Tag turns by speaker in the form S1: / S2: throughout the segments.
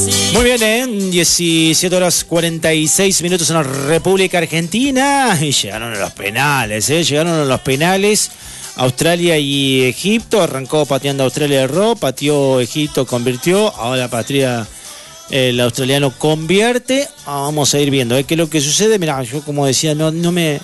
S1: Muy bien, 17 horas 46 minutos en la República Argentina. Y llegaron a los penales, llegaron a los penales. Australia y Egipto. Arrancó pateando Australia, erró. Pateó Egipto, convirtió. Ahora patria el australiano convierte. Vamos a ir viendo qué es lo que sucede. Mirá, yo como decía, no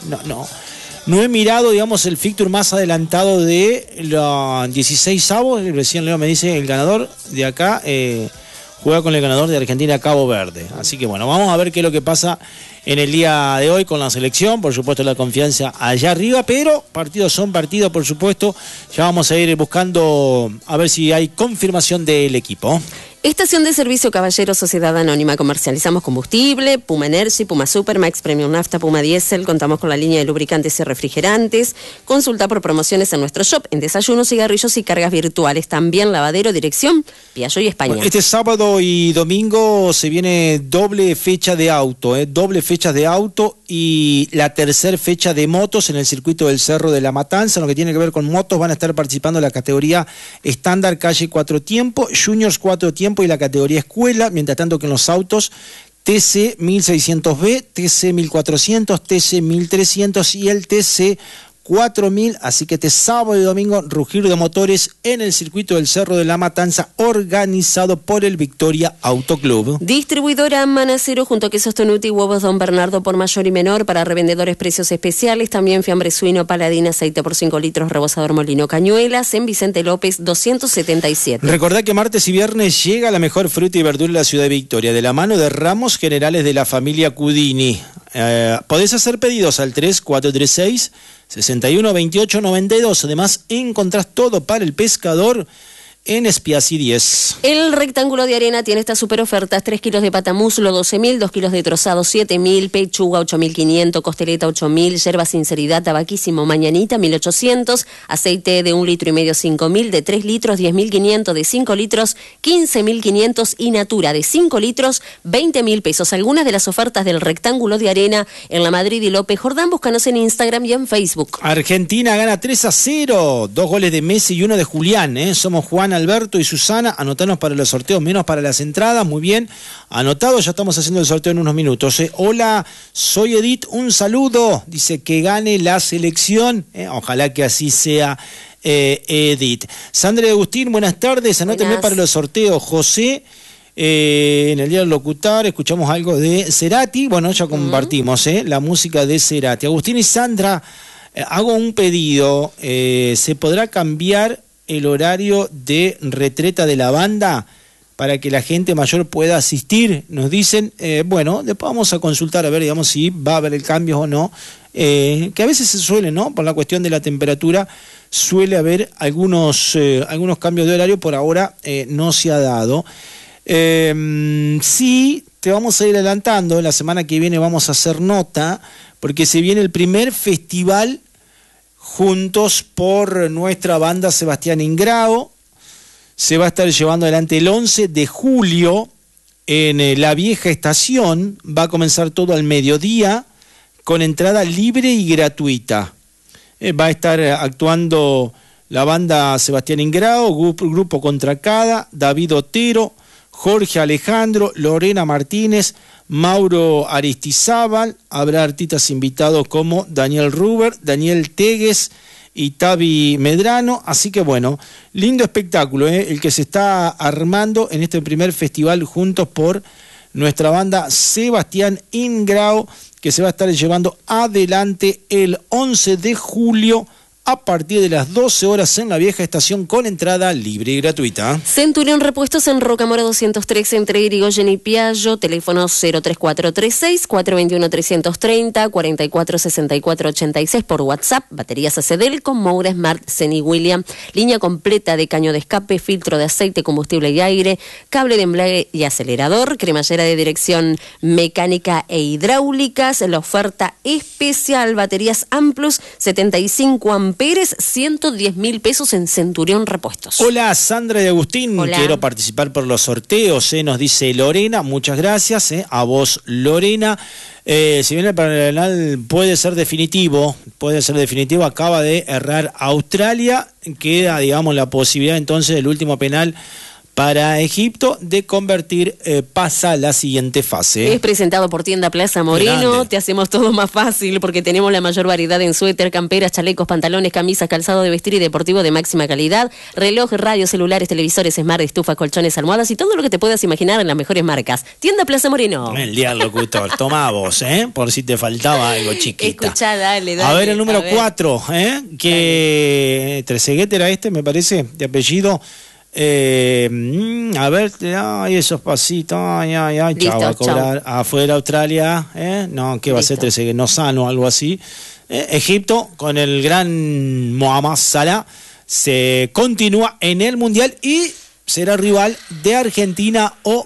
S1: he mirado, digamos, el fixture más adelantado de los 16avos. Recién Leo me dice el ganador de acá juega con el ganador de Argentina, Cabo Verde. Así que bueno, vamos a ver qué es lo que pasa en el día de hoy con la selección. Por supuesto, la confianza allá arriba, pero partidos son partidos, por supuesto. Ya vamos a ir buscando a ver si hay confirmación del equipo.
S2: Estación de servicio Caballero, Sociedad Anónima. Comercializamos combustible, Puma Energy, Puma Super, Max Premium Nafta, Puma Diesel. Contamos con la línea de lubricantes y refrigerantes. Consulta por promociones en nuestro shop, en desayunos, cigarrillos y cargas virtuales. También lavadero, dirección Piaggio y España.
S1: Bueno, este sábado y domingo se viene doble fecha de auto, doble fecha de auto y la tercera fecha de motos en el circuito del Cerro de la Matanza. En lo que tiene que ver con motos, van a estar participando en la categoría estándar, calle 4 tiempo, juniors 4 tiempo y la categoría escuela, mientras tanto que en los autos TC 1600B, TC 1400, TC 1300 y el TC 4000, así que este sábado y domingo rugir de motores en el circuito del Cerro de la Matanza, organizado por el Victoria Auto Club.
S2: Distribuidora Manacero junto a quesos Tonuti y huevos Don Bernardo por mayor y menor, para revendedores precios especiales, también fiambre suino Paladín, aceite por 5 litros, rebosador Molino Cañuelas, en Vicente López 277.
S1: Recordá que martes y viernes llega la mejor fruta y verdura en la ciudad de Victoria, de la mano de Ramos Generales de la familia Cudini. Podés hacer pedidos al 3436 61 28 92. Además, encontrás todo para el pescador en Spiazzi 10.
S2: El Rectángulo de Arena tiene estas super ofertas: 3 kilos de patamuslo 12.000, 2 kilos de trozado 7.000, pechuga 8.500, costeleta 8.000, yerba sinceridad tabaquísimo mañanita 1.800, aceite de 1,5 litros 5.000, de 3 litros 10.500, de 5 litros 15.500 y Natura de 5 litros 20.000 pesos. Algunas de las ofertas del Rectángulo de Arena en la Madrid y López Jordán. Búscanos en Instagram y en Facebook.
S1: Argentina gana 3-0, 2 goles de Messi y 1 de Julián. Somos Juan, Alberto y Susana. Anotanos para los sorteos, menos para las entradas. Muy bien, anotado, ya estamos haciendo el sorteo en unos minutos. Hola, soy Edith, un saludo. Dice que gane la selección. Ojalá que así sea, Edith. Sandra y Agustín, buenas tardes. Anótenme para los sorteos. José, en el día del locutor escuchamos algo de Cerati. Bueno, ya compartimos la música de Cerati. Agustín y Sandra, hago un pedido. ¿Se podrá cambiar el horario de retreta de la banda para que la gente mayor pueda asistir? Nos dicen, bueno, después vamos a consultar a ver, digamos, si va a haber el cambio o no, que a veces se suele, ¿no? Por la cuestión de la temperatura, suele haber algunos cambios de horario. Por ahora no se ha dado. Sí, te vamos a ir adelantando, la semana que viene vamos a hacer nota, porque se viene el primer festival Juntos por nuestra banda Sebastián Ingrao. Se va a estar llevando adelante el 11 de julio en la vieja estación. Va a comenzar todo al mediodía con entrada libre y gratuita. Va a estar actuando la banda Sebastián Ingrao, Grupo Contracada, David Otero, Jorge Alejandro, Lorena Martínez, Mauro Aristizábal. Habrá artistas invitados como Daniel Ruber, Daniel Tegues y Tavi Medrano. Así que bueno, lindo espectáculo, el que se está armando en este primer festival Juntos por nuestra banda Sebastián Ingrao, que se va a estar llevando adelante el 11 de julio a partir de las 12 horas en la vieja estación, con entrada libre y gratuita.
S2: Centurión Repuestos en Rocamora 203 entre Irigoyen y Piaggio. Teléfono 03436 421 330 4464 86 por WhatsApp. Baterías ACDEL con Moura Smart Ceni William. Línea completa de caño de escape, filtro de aceite, combustible y aire, cable de embrague y acelerador, cremallera de dirección mecánica e hidráulicas. La oferta especial: baterías Amplus 75 amperes, 110.000 pesos en Centurión Repuestos.
S1: Hola, Sandra y Agustín.
S2: Hola.
S1: Quiero participar por los sorteos, nos dice Lorena. Muchas gracias, a vos, Lorena. Si bien el penal puede ser definitivo, acaba de errar Australia. Queda, digamos, la posibilidad entonces del último penal para Egipto de convertir, pasa a la siguiente fase.
S2: Es presentado por Tienda Plaza Moreno. Grande. Te hacemos todo más fácil porque tenemos la mayor variedad en suéter, camperas, chalecos, pantalones, camisas, calzado de vestir y deportivo de máxima calidad, reloj, radios, celulares, televisores, smart, estufas, colchones, almohadas y todo lo que te puedas imaginar en las mejores marcas. Tienda Plaza Moreno.
S1: El día del locutor. Tomá vos, por si te faltaba algo, chiquita.
S2: Escuchá, dale.
S1: A ver, el número 4, que Trezeguet era me parece, de apellido. A ver, ay, esos pasitos, ay,
S2: listo,
S1: chao, va a cobrar afuera Australia, no, ¿qué va a ser Trezeguet? No sano, algo así. Egipto, con el gran Mohamed Salah, se continúa en el Mundial y será rival de Argentina o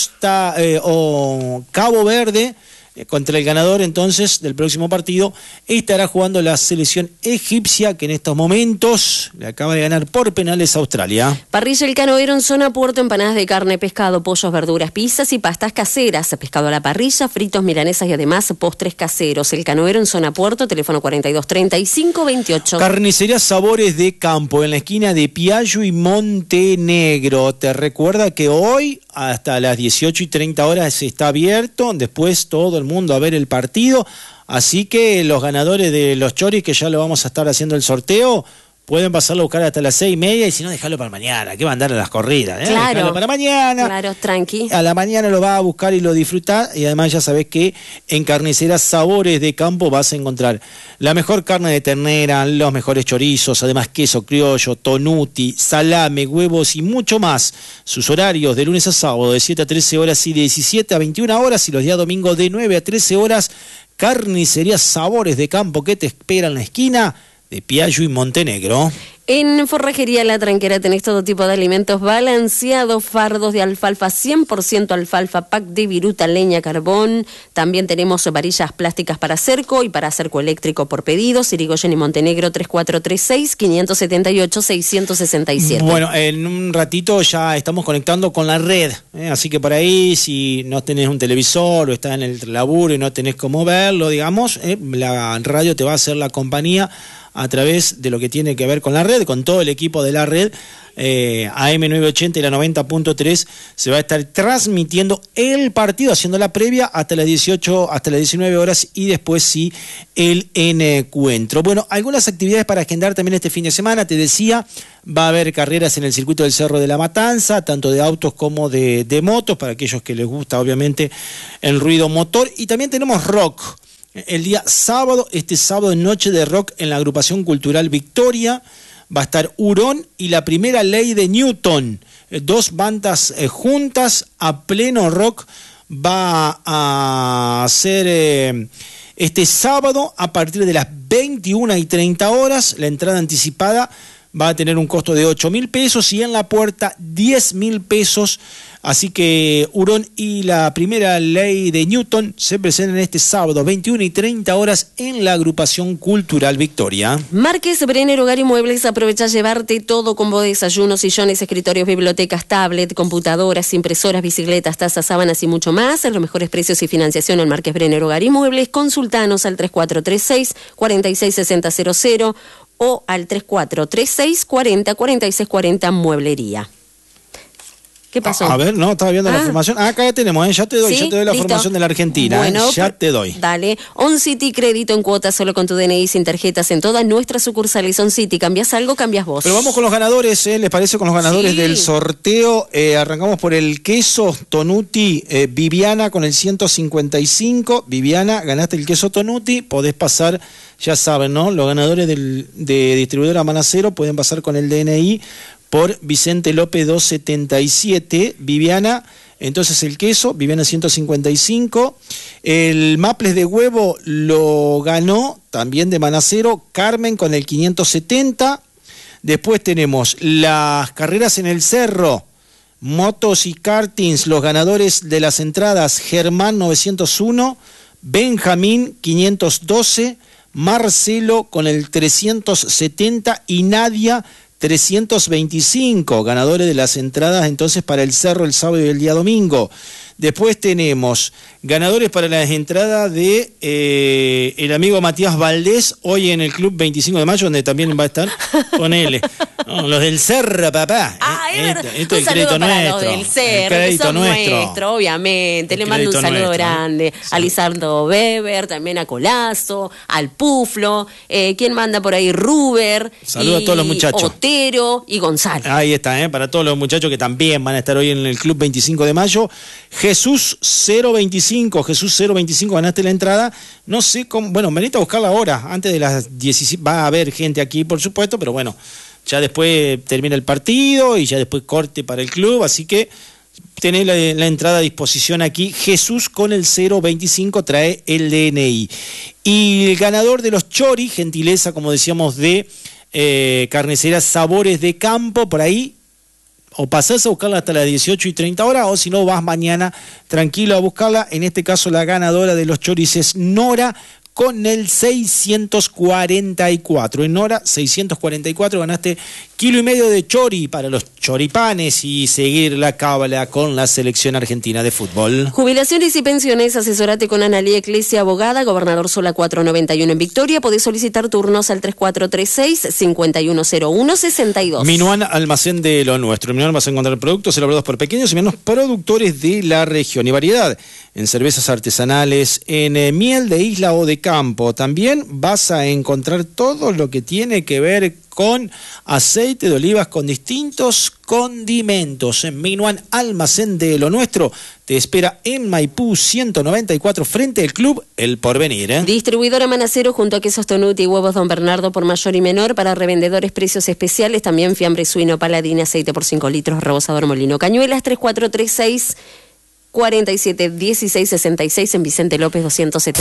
S1: Cabo Verde. Contra el ganador entonces del próximo partido estará jugando la selección egipcia, que en estos momentos le acaba de ganar por penales a Australia.
S2: Parrilla El Canoero en zona Puerto, empanadas de carne, pescado, pollos, verduras, pizzas y pastas caseras, pescado a la parrilla, fritos, milanesas y además postres caseros. El Canoero en zona Puerto, teléfono 423528.
S1: Carnicería Sabores de Campo en la esquina de Piaggio y Montenegro. Te recuerda que hoy hasta las 18:30 está abierto, después todo el mundo a ver el partido, así que los ganadores de los choris, que ya lo vamos a estar haciendo el sorteo, pueden pasarlo a buscar hasta las 6:30 y si no, dejarlo para mañana, que va a andar a las corridas,
S2: claro,
S1: dejarlo para mañana.
S2: Claro, tranqui.
S1: A la mañana lo vas a buscar y lo disfrutar, y además ya sabés que en Carniceras Sabores de Campo vas a encontrar la mejor carne de ternera, los mejores chorizos, además queso criollo, tonuti, salame, huevos y mucho más. Sus horarios de lunes a sábado de 7 a 13 horas y de 17 a 21 horas y los días domingos de 9 a 13 horas. Carnicería Sabores de Campo, que te espera en la esquina de Piaggio y Montenegro.
S2: En Forrajería La Tranquera tenés todo tipo de alimentos balanceados, fardos de alfalfa, 100% alfalfa, pack de viruta, leña, carbón. También tenemos varillas plásticas para cerco y para cerco eléctrico por pedido. Irigoyen y Montenegro 3436-578-667.
S1: Bueno, en un ratito ya estamos conectando con la red, así que por ahí, si no tenés un televisor o estás en el laburo y no tenés cómo verlo, digamos, la radio te va a hacer la compañía a través de lo que tiene que ver con la red, con todo el equipo de la red. AM980 y la 90.3 se va a estar transmitiendo el partido, haciendo la previa hasta las 18, hasta las 19 horas y después sí el encuentro. Bueno, algunas actividades para agendar también este fin de semana. Te decía, va a haber carreras en el circuito del Cerro de la Matanza, tanto de autos como de motos, para aquellos que les gusta obviamente el ruido motor, y también tenemos rock. El día sábado, este sábado, noche de rock en la agrupación cultural Victoria, va a estar Hurón y la Primera Ley de Newton, dos bandas juntas a pleno rock. Va a ser este sábado a partir de las 21:30 horas. La entrada anticipada va a tener un costo de 8.000 pesos y en la puerta 10.000 pesos. Así que Hurón y la Primera Ley de Newton se presentan este sábado 21:30 horas en la agrupación cultural Victoria.
S2: Márquez Brenner Hogar y Muebles, aprovecha llevarte todo: combo de desayunos, sillones, escritorios, bibliotecas, tablet, computadoras, impresoras, bicicletas, tazas, sábanas y mucho más. En los mejores precios y financiación en Márquez Brenner Hogar y Muebles. Consultanos al 3436-466000 o al 3436-404640 Mueblería. ¿Qué pasó?
S1: A ver, no, estaba viendo la formación. Acá ya tenemos, ya te doy, ¿sí? Ya te doy la formación de la Argentina. Bueno, ya te doy.
S2: Dale. On City, crédito en cuotas solo con tu DNI, sin tarjetas, en todas nuestras sucursales. On City, ¿cambias algo? Cambias vos.
S1: Pero vamos con los ganadores, ¿les parece? Con los ganadores del sorteo. Arrancamos por el queso Tonuti, Viviana con el 155. Viviana, ganaste el queso Tonuti, podés pasar, ya saben, ¿no? Los ganadores de distribuidora Manacero pueden pasar con el DNI por Vicente López 277, Viviana. Entonces el queso, Viviana 155. El maples de huevo lo ganó también de Manacero, Carmen con el 570. Después tenemos las carreras en el cerro, motos y kartings, los ganadores de las entradas, Germán 901, Benjamín 512, Marcelo con el 370 y Nadia 325, ganadores de las entradas entonces para el cerro el sábado y el día domingo. Después tenemos ganadores para las entradas de el amigo Matías Valdés, hoy en el Club 25 de Mayo, donde también va a estar con él. No, los del Cerro, papá.
S2: Es verdad.
S1: Esto es
S2: Un
S1: el crédito
S2: saludo para
S1: nuestro.
S2: los del Cerro,
S1: el crédito
S2: que son
S1: nuestro.
S2: nuestro, obviamente.
S1: El
S2: Le mando un
S1: crédito
S2: saludo
S1: nuestro,
S2: grande a Lisardo Weber, también a Colazo, al Puflo. ¿Quién manda por ahí? Ruber.
S1: Saludo a todos los muchachos.
S2: Otero y Gonzalo.
S1: Ahí está, para todos los muchachos que también van a estar hoy en el Club 25 de Mayo. Jesús 025, ganaste la entrada. No sé cómo, bueno, venite a buscarla ahora, antes de las 17. Va a haber gente aquí, por supuesto, pero bueno, ya después termina el partido y ya después corte para el club, así que tenés la entrada a disposición aquí. Jesús con el 025 trae el DNI. Y el ganador de los chori, gentileza, como decíamos, de Carnicería Sabores de Campo, por ahí, o pasás a buscarla hasta las 18:30, o si no, vas mañana tranquilo a buscarla. En este caso, la ganadora de los choris es Nora, con el 644. En Nora, 644, ganaste 1,5 kilos de chori para los choripanes y seguir la cábala con la selección argentina de fútbol.
S2: Jubilaciones y pensiones, asesorate con Analía Eclesia, abogada, Gobernador Sola 491 en Victoria. Podés solicitar turnos al 3436-5101-62.
S1: Minuan, almacén de lo nuestro. En Minuan vas a encontrar productos elaborados por pequeños y medianos productores de la región y variedad en cervezas artesanales, en miel de isla o de campo. También vas a encontrar todo lo que tiene que ver con aceite de olivas con distintos condimentos. En Minuan, almacén de lo nuestro, te espera en Maipú 194, frente al Club El Porvenir.
S2: Distribuidora Manacero junto a Quesos Tonuti y Huevos Don Bernardo por mayor y menor. Para revendedores, precios especiales. También fiambre suino Paladín, aceite por 5 litros, rebosador Molino Cañuelas. 3436 471666 en Vicente López 270.